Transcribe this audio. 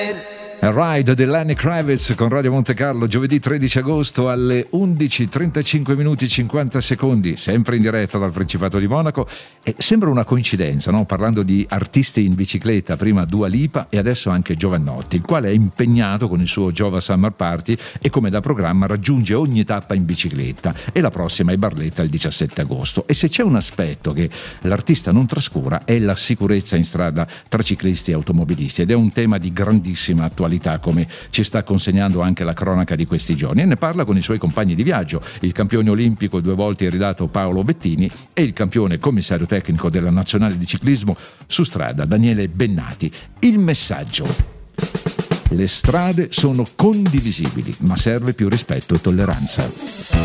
Ride di Lenny Kravitz con Radio Monte Carlo, giovedì 13 agosto alle 11:35 minuti 50 secondi, sempre in diretta dal Principato di Monaco. E sembra una coincidenza, no? Parlando di artisti in bicicletta, prima Dua Lipa e adesso anche Giovanotti, il quale è impegnato con il suo Giova Summer Party e come da programma raggiunge ogni tappa in bicicletta, e la prossima è Barletta il 17 agosto. E se c'è un aspetto che l'artista non trascura è la sicurezza in strada tra ciclisti e automobilisti, ed è un tema di grandissima attualità, come ci sta consegnando anche la cronaca di questi giorni, e ne parla con i suoi compagni di viaggio, il campione olimpico 2 volte iridato Paolo Bettini e il campione commissario tecnico della nazionale di ciclismo su strada Daniele Bennati. Il messaggio: le strade sono condivisibili, ma serve più rispetto e tolleranza.